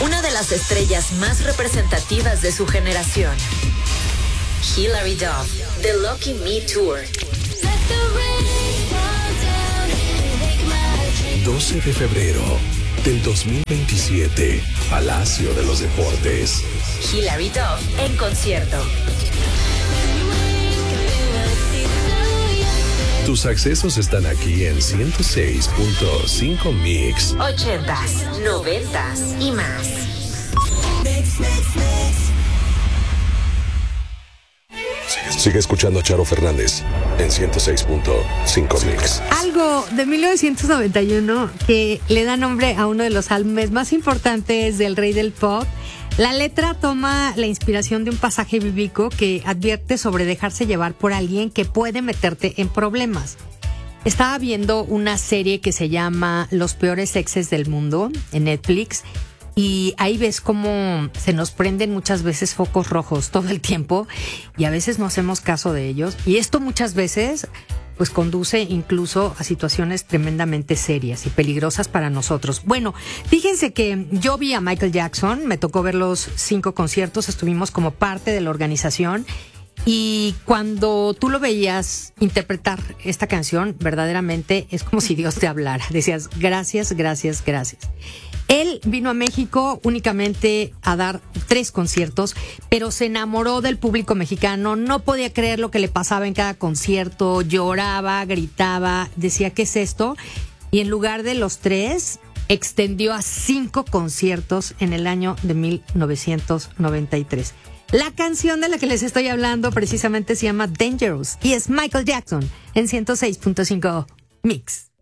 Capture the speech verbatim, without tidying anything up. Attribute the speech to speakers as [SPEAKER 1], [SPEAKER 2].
[SPEAKER 1] una de las estrellas más representativas de su generación. Hilary Duff, The Lucky Me Tour.
[SPEAKER 2] doce de febrero del dos mil veintisiete, Palacio de los Deportes.
[SPEAKER 1] Hilary Duff en concierto.
[SPEAKER 2] Tus accesos están aquí en ciento seis punto cinco Mix.
[SPEAKER 1] Ochentas, noventas y más.
[SPEAKER 2] Sigue escuchando a Charo Fernández en ciento seis punto cinco Mix.
[SPEAKER 3] Algo de mil novecientos noventa y uno que le da nombre a uno de los álbumes más importantes del rey del pop. La letra toma la inspiración de un pasaje bíblico que advierte sobre dejarse llevar por alguien que puede meterte en problemas. Estaba viendo una serie que se llama Los peores exes del mundo en Netflix. Y ahí ves cómo se nos prenden muchas veces focos rojos todo el tiempo y a veces no hacemos caso de ellos. Y esto muchas veces pues conduce incluso a situaciones tremendamente serias y peligrosas para nosotros. Bueno, fíjense que yo vi a Michael Jackson, me tocó ver los cinco conciertos, estuvimos como parte de la organización. Y cuando tú lo veías interpretar esta canción, verdaderamente es como si Dios te hablara. Decías, gracias, gracias, gracias. Él vino a México únicamente a dar tres conciertos, pero se enamoró del público mexicano, no podía creer lo que le pasaba en cada concierto, lloraba, gritaba, decía, ¿qué es esto? Y en lugar de los tres, extendió a cinco conciertos en el año de mil novecientos noventa y tres. La canción de la que les estoy hablando precisamente se llama Dangerous y es Michael Jackson en ciento seis punto cinco Mix.